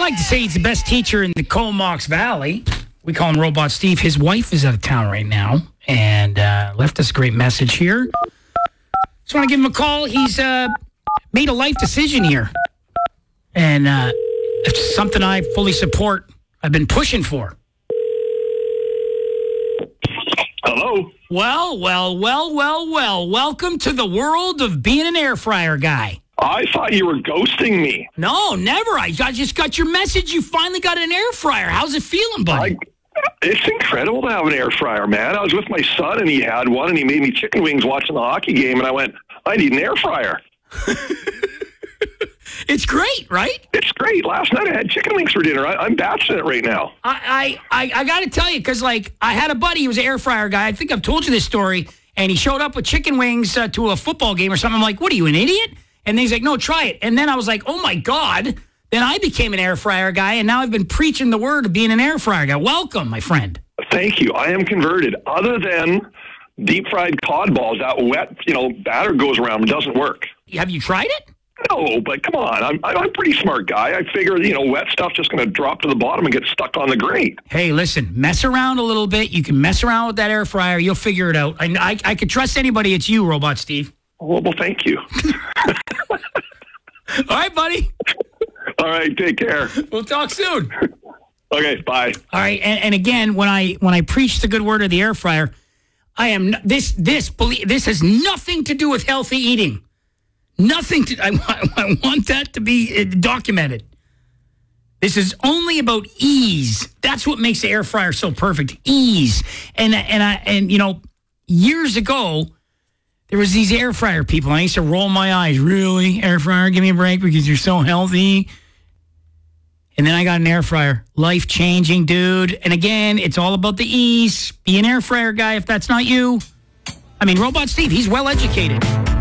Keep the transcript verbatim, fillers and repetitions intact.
like to say he's the best teacher in the Comox Valley. We call him Robot Steve. His wife is out of town right now and uh, left us a great message here. Just want to give him a call. He's uh, made a life decision here. And uh, it's something I fully support. I've been pushing for. Hello. Well, well, well, well, well. Welcome to the world of being an air fryer guy. I thought you were ghosting me. No, never. I, I just got your message. You finally got an air fryer. How's it feeling, buddy? I, it's incredible to have an air fryer, man. I was with my son, and he had one, and he made me chicken wings watching the hockey game, and I went, I need an air fryer. It's great, right? It's great. Last night I had chicken wings for dinner. I, I'm batching it right now. I I, I, I got to tell you, because, like, I had a buddy who was an air fryer guy. I think I've told you this story, and he showed up with chicken wings uh, to a football game or something. I'm like, what, are you, an idiot? And he's like, no, try it. And then I was like, oh, my God. Then I became an air fryer guy, and now I've been preaching the word of being an air fryer guy. Welcome, my friend. Thank you. I am converted. Other than deep-fried cod balls, that wet, you know, batter goes around. It doesn't work. Have you tried it? No, but come on. I'm, I'm a pretty smart guy. I figure, you know, wet stuff's just going to drop to the bottom and get stuck on the grate. Hey, listen, mess around a little bit. You can mess around with that air fryer. You'll figure it out. I, I, I could trust anybody. It's you, Robot Steve. Well, well thank you. All right, buddy. All right, take care. We'll talk soon. Okay, bye. All right, and, and again, when I when I preach the good word of the air fryer, I am this this believe this has nothing to do with healthy eating. Nothing to. I, I want that to be documented. This is only about ease. That's what makes the air fryer so perfect. Ease, and and I and you know, years ago, there was these air fryer people. And I used to roll my eyes. Really, air fryer? Give me a break because you're so healthy. And then I got an air fryer. Life changing, dude. And again, it's all about the ease. Be an air fryer guy if that's not you. I mean, Robot Steve, he's well educated.